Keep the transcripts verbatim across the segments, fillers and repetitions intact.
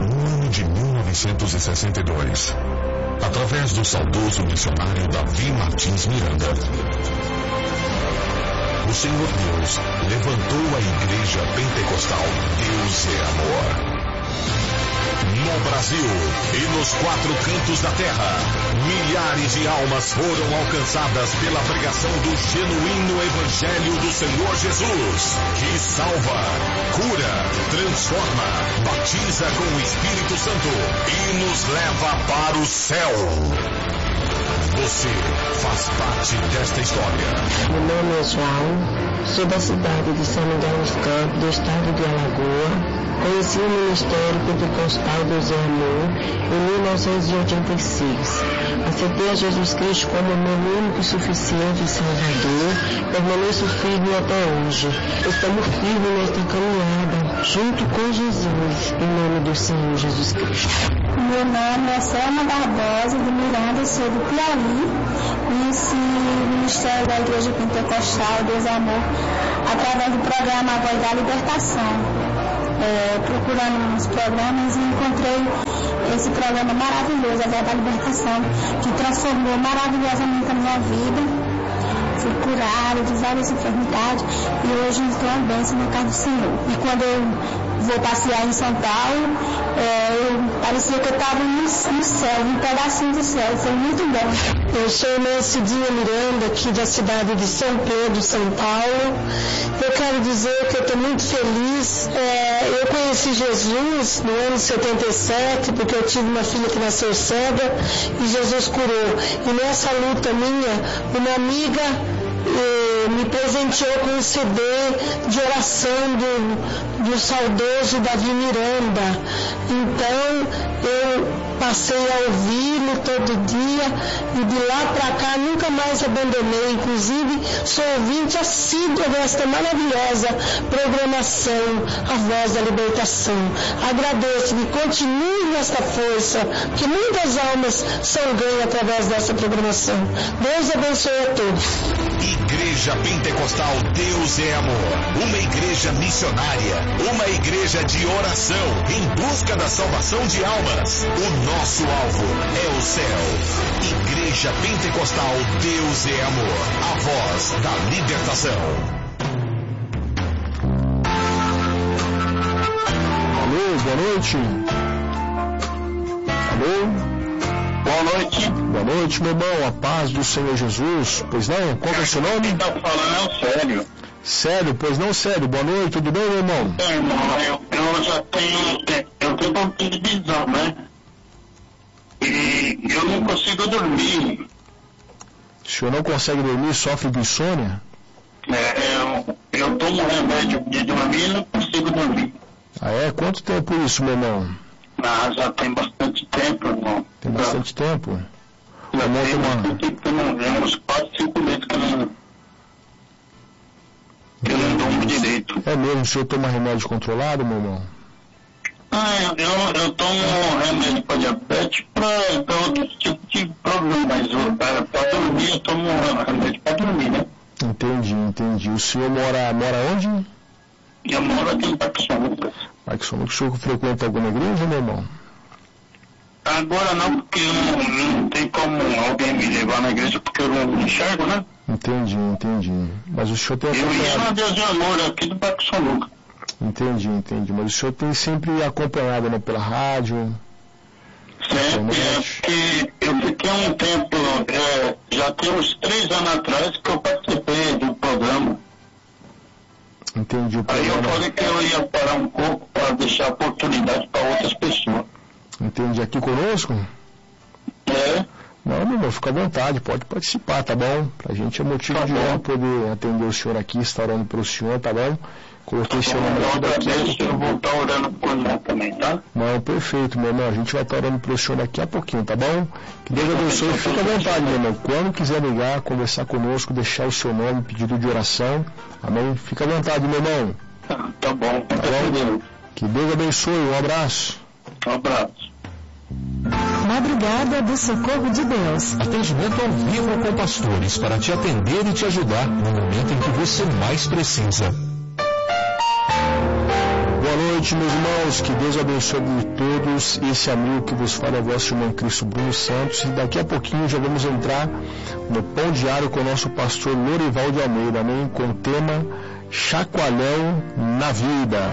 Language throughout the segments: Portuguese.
no ano de mil novecentos e sessenta e dois, através do saudoso missionário Davi Martins Miranda, o Senhor Deus levantou a Igreja Pentecostal Deus é Amor. No Brasil e nos quatro cantos da terra, milhares de almas foram alcançadas pela pregação do genuíno Evangelho do Senhor Jesus, que salva, cura, transforma, batiza com o Espírito Santo e nos leva para o céu. Você faz parte desta história. Meu nome é João, sou da cidade de São Miguel dos Campos, do estado de Alagoas. Conheci o Ministério Pentecostal Deus é Amor em mil novecentos e oitenta e seis. Aceitei a Jesus Cristo como meu único e suficiente Salvador. Permaneço firme até hoje. Estamos firmes nesta caminhada, junto com Jesus, em nome do Senhor Jesus Cristo. Meu nome é Selma Barbosa de Miranda, sou do Piauí. Conheci o Ministério da Igreja Pentecostal Deus é Amor através do programa A Voz da Libertação. É, procurando uns programas e encontrei esse programa maravilhoso, A Voz da Libertação, que transformou maravilhosamente a minha vida. Fui curada de várias enfermidades e hoje estou a bênção na casa do Senhor. E quando eu vou passear em São Paulo, é, eu, parecia que eu estava no, no céu, um pedacinho do céu, foi muito bom. Eu sou irmã Cidinha Miranda, aqui da cidade de São Pedro, São Paulo. Eu quero dizer que eu estou muito feliz. É, eu conheci Jesus no ano setenta e sete, porque eu tive uma filha que nasceu cega e Jesus curou. E nessa luta minha, uma amiga eh, me presenteou com um C D de oração do, do saudoso Davi Miranda. Então, eu passei a ouvi-lo todo dia e de lá para cá nunca mais abandonei. Inclusive, sou ouvinte assídua desta maravilhosa programação, A Voz da Libertação. Agradeço que continue nesta força, que muitas almas são ganhas através dessa programação. Deus abençoe a todos. Igreja Pentecostal Deus é Amor, uma igreja missionária, uma igreja de oração em busca da salvação de almas. O nosso alvo é o céu. Igreja Pentecostal Deus é Amor, a voz da libertação. Alô, boa noite. Alô? Boa noite. Boa noite, meu irmão. A paz do Senhor Jesus. Pois não? Qual é o seu nome? Quem está falando é o Célio. Célio, pois não, Célio. Boa noite, tudo bem, meu irmão? Então, irmão, eu, eu já tenho, eu tenho um pouquinho de visão, né? E eu não consigo dormir. O senhor não consegue dormir, sofre de insônia? É, eu, eu tomo remédio de dormir e não consigo dormir. Ah, é? Quanto tempo isso, meu irmão? Ah, já tem bastante tempo, irmão. Tem bastante já, tempo? Já tem bastante tempo que eu não vejo, uns quatro, cinco meses que eu não, que eu não durmo direito. É mesmo? O senhor toma remédio controlado, meu irmão? Ah, eu, eu, eu tomo remédio para diabetes, para outro tipo de problema, mas para dormir eu tomo remédio para dormir, né? Entendi, entendi. O senhor mora, mora onde? Eu moro aqui em Parque São Lucas. Parque São Lucas, o senhor frequenta alguma igreja, meu irmão? Agora não, porque não, não tem como alguém me levar na igreja, porque eu não enxergo, né? Entendi, entendi. Mas o senhor tem... Eu ia a Deus de Amor aqui do Parque São Lucas. Entendi, entendi. Mas o senhor tem sempre acompanhado, né, pela rádio? Sempre, é porque eu fiquei um tempo, é, já tem uns três anos atrás que eu participei do programa. Entendi o programa. Aí eu falei que eu ia parar um pouco para deixar oportunidade para outras pessoas. Entendi. Aqui conosco? É. Não, meu irmão, fica à vontade, pode participar, tá bom? Pra gente é motivo tá de honra poder atender o senhor aqui, estar orando pelo senhor, tá bom? Coloquei seu nome aqui daqui. Eu vou estar orando por mim também, tá? Não, perfeito, meu irmão. A gente vai estar orando pelo senhor daqui a pouquinho, tá bom? Que Deus abençoe. Fica à vontade, meu irmão. Quando quiser ligar, conversar conosco, deixar o seu nome, pedido de oração, amém? Fica à vontade, meu irmão. Tá, tá bom. Tá bom? Que Deus abençoe. Um abraço. Um abraço. Madrugada do Socorro de Deus. Atendimento ao vivo com pastores para te atender e te ajudar no momento em que você mais precisa. Boa noite, meus irmãos, que Deus abençoe todos. Esse amigo que vos fala é o vosso irmão Cristo Bruno Santos, e daqui a pouquinho já vamos entrar no Pão Diário com o nosso pastor Lorival de Almeida, amém? Com o tema Chacoalhão na Vida.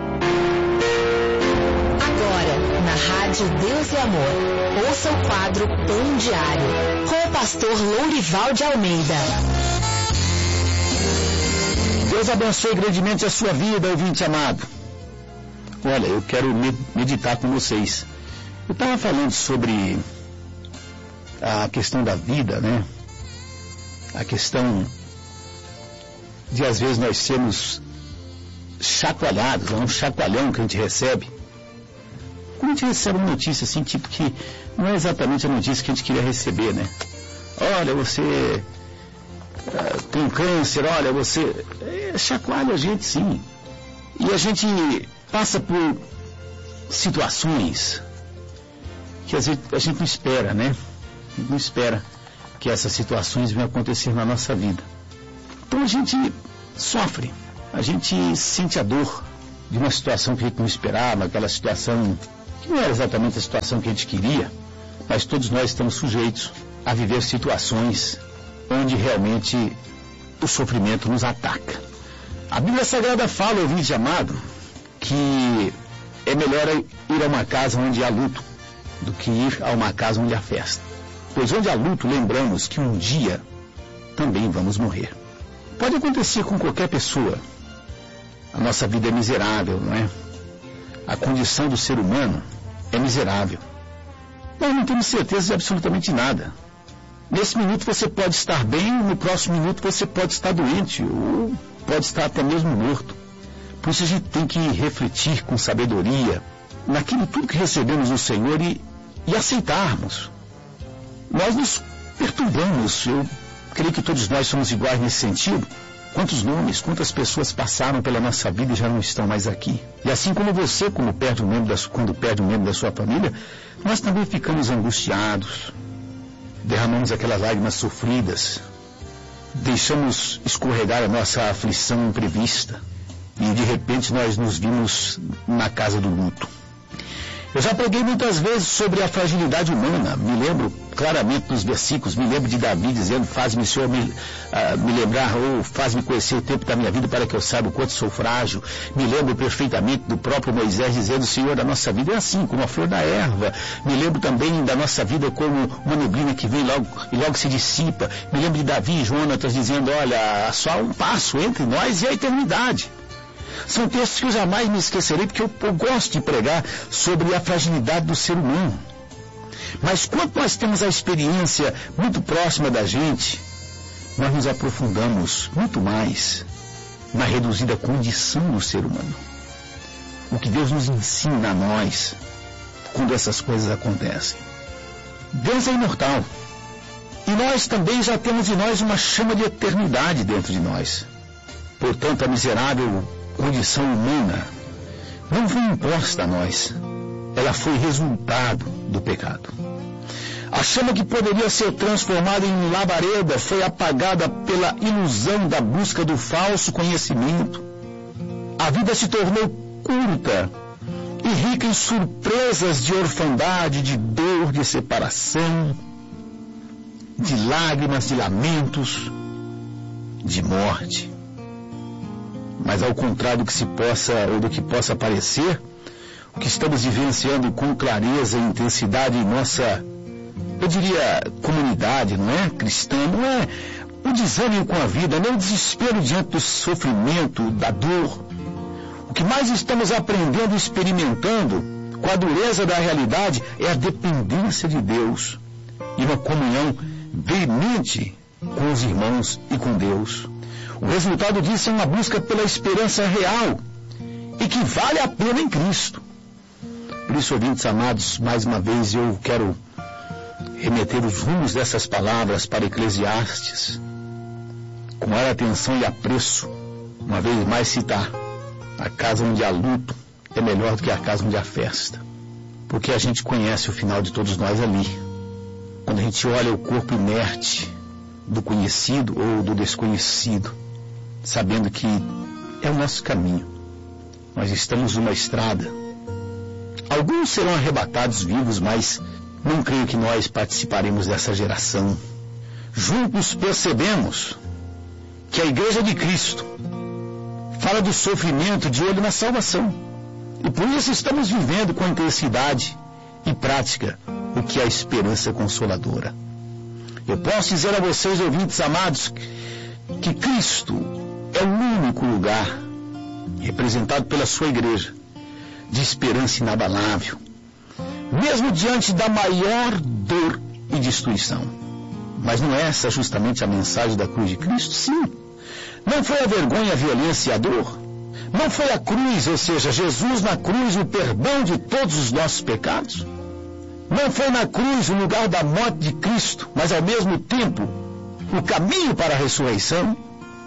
Agora, na Rádio Deus e Amor, ouça o quadro Pão Diário, com o pastor Lorival de Almeida. Deus abençoe grandemente a sua vida, ouvinte amado. Olha, eu quero meditar com vocês. Eu estava falando sobre a questão da vida, né? A questão de, às vezes, nós sermos chacoalhados, é um chacoalhão que a gente recebe. Quando a gente recebe uma notícia assim, tipo que não é exatamente a notícia que a gente queria receber, né? Olha, você uh, tem câncer, olha, você... É, chacoalha a gente, sim. E a gente passa por situações que às vezes a gente não espera, né? A gente não espera que essas situações venham acontecer na nossa vida. Então a gente sofre, a gente sente a dor de uma situação que a gente não esperava, aquela situação que não era exatamente a situação que a gente queria, mas todos nós estamos sujeitos a viver situações onde realmente o sofrimento nos ataca. A Bíblia Sagrada fala, ouvinte amado, que é melhor ir a uma casa onde há luto do que ir a uma casa onde há festa. Pois onde há luto, lembramos que um dia também vamos morrer. Pode acontecer com qualquer pessoa. A nossa vida é miserável, não é? A condição do ser humano é miserável. Nós não temos certeza de absolutamente nada. Nesse minuto você pode estar bem, no próximo minuto você pode estar doente, ou pode estar até mesmo morto. Por isso a gente tem que refletir com sabedoria naquilo tudo que recebemos do Senhor e, e aceitarmos. Nós nos perturbamos, eu creio que todos nós somos iguais nesse sentido. Quantos nomes, quantas pessoas passaram pela nossa vida e já não estão mais aqui. E assim como você, como perde um membro da, quando perde um membro da sua família, nós também ficamos angustiados, derramamos aquelas lágrimas sofridas, deixamos escorregar a nossa aflição imprevista e de repente nós nos vimos na casa do luto. Eu já preguei muitas vezes sobre a fragilidade humana, me lembro claramente dos versículos, me lembro de Davi dizendo, faz-me, Senhor, me, uh, me lembrar, ou faz-me conhecer o tempo da minha vida para que eu saiba o quanto sou frágil. Me lembro perfeitamente do próprio Moisés dizendo, Senhor, a nossa vida é assim, como a flor da erva. Me lembro também da nossa vida como uma neblina que vem logo, e logo se dissipa. Me lembro de Davi e Jonatas dizendo, olha, só um passo entre nós e a eternidade. São textos que eu jamais me esquecerei, porque eu, eu gosto de pregar sobre a fragilidade do ser humano. Mas quando nós temos a experiência muito próxima da gente, nós nos aprofundamos muito mais na reduzida condição do ser humano. O que Deus nos ensina a nós quando essas coisas acontecem. Deus é imortal. E nós também já temos em nós uma chama de eternidade dentro de nós. Portanto, a miserável condição humana não foi imposta a nós, ela foi resultado do pecado. A chama que poderia ser transformada em labareda foi apagada pela ilusão da busca do falso conhecimento. A vida se tornou curta e rica em surpresas de orfandade, de dor, de separação, de lágrimas, de lamentos, de morte. Mas ao contrário do que se possa, ou do que possa parecer, o que estamos vivenciando com clareza e intensidade em nossa, eu diria, comunidade, não é? Cristã, não é o desânimo com a vida, não é o desespero diante do sofrimento, da dor. O que mais estamos aprendendo e experimentando com a dureza da realidade é a dependência de Deus e uma comunhão veemente com os irmãos e com Deus. O resultado disso é uma busca pela esperança real e que vale a pena em Cristo. Por isso, ouvintes amados, mais uma vez eu quero remeter os rumos dessas palavras para Eclesiastes, com maior atenção e apreço, uma vez mais citar, a casa onde há luto é melhor do que a casa onde há festa, porque a gente conhece o final de todos nós ali. Quando a gente olha o corpo inerte do conhecido ou do desconhecido, sabendo que é o nosso caminho, Nós estamos numa estrada. Alguns serão arrebatados vivos, mas não creio que nós participaremos dessa geração. Juntos percebemos que a Igreja de Cristo fala do sofrimento de olho na salvação. E por isso estamos vivendo com intensidade e prática o que é a esperança consoladora. Eu posso dizer a vocês, ouvintes amados, que Cristo é o único lugar, representado pela sua igreja, de esperança inabalável, mesmo diante da maior dor e destruição. Mas não é essa justamente a mensagem da cruz de Cristo? Sim. Não foi a vergonha, a violência e a dor? Não foi a cruz, ou seja, Jesus na cruz, o perdão de todos os nossos pecados? Não foi na cruz o lugar da morte de Cristo, mas ao mesmo tempo o caminho para a ressurreição,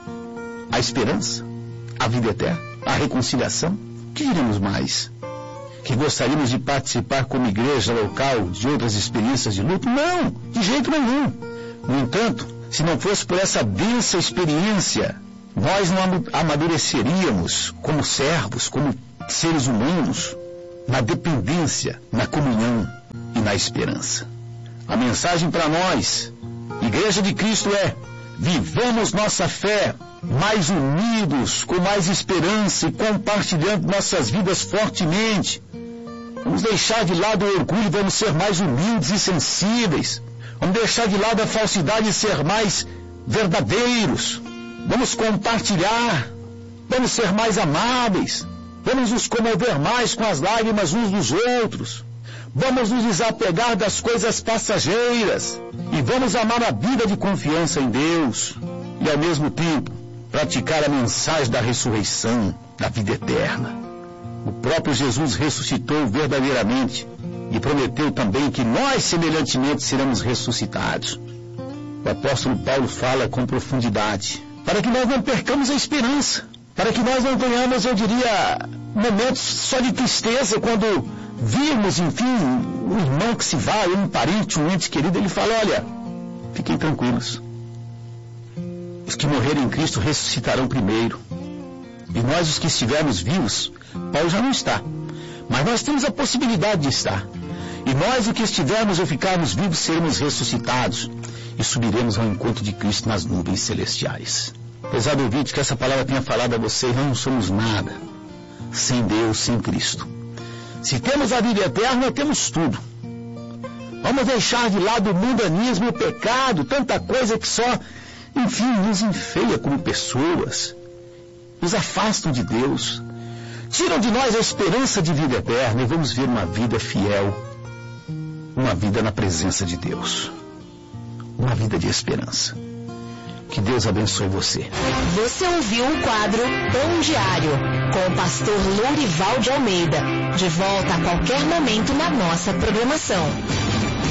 a esperança, a vida eterna, a reconciliação? Que diremos mais? Que gostaríamos de participar como igreja local de outras experiências de luto? Não, de jeito nenhum. No entanto, se não fosse por essa densa experiência, nós não amadureceríamos como servos, como seres humanos, na dependência, na comunhão e na esperança. A mensagem para nós, Igreja de Cristo, é: vivamos nossa fé mais unidos, com mais esperança e compartilhando nossas vidas fortemente. Vamos deixar de lado o orgulho e vamos ser mais humildes e sensíveis. Vamos deixar de lado a falsidade e ser mais verdadeiros. Vamos compartilhar. Vamos ser mais amáveis. Vamos nos comover mais com as lágrimas uns dos outros. Vamos nos desapegar das coisas passageiras. E vamos amar a vida de confiança em Deus. E ao mesmo tempo, praticar a mensagem da ressurreição, da vida eterna. O próprio Jesus ressuscitou verdadeiramente e prometeu também que nós, semelhantemente, seremos ressuscitados. O apóstolo Paulo fala com profundidade, para que nós não percamos a esperança, para que nós não tenhamos, eu diria, momentos só de tristeza quando virmos, enfim, um irmão que se vai, um parente, um ente querido. Ele fala: olha, fiquem tranquilos. Os que morrerem em Cristo ressuscitarão primeiro. E nós, os que estivermos vivos, Paulo já não está, mas nós temos a possibilidade de estar. E nós, os que estivermos ou ficarmos vivos, seremos ressuscitados e subiremos ao encontro de Cristo nas nuvens celestiais. Apesar ouvinte, que essa palavra tenha falado a vocês, nós não somos nada sem Deus, sem Cristo. Se temos a vida eterna, temos tudo. Vamos deixar de lado o mundanismo, o pecado, tanta coisa que só, enfim, nos enfeia como pessoas, nos afastam de Deus, tiram de nós a esperança de vida eterna, e vamos ver uma vida fiel, uma vida na presença de Deus, uma vida de esperança. Que Deus abençoe você. Você ouviu o quadro Pão Diário, com o pastor Lourival de Almeida. De volta a qualquer momento na nossa programação.